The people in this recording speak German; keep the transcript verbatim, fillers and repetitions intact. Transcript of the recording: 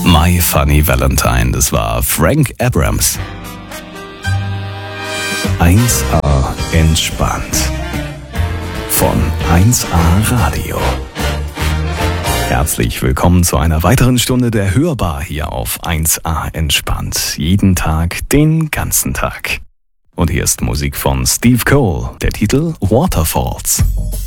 My Funny Valentine, das war Frank Abrams. eins a entspannt. Von eins a Radio. Herzlich willkommen zu einer weiteren Stunde der Hörbar hier auf eins a entspannt. Jeden Tag, den ganzen Tag. Und hier ist Musik von Steve Cole, der Titel Waterfalls.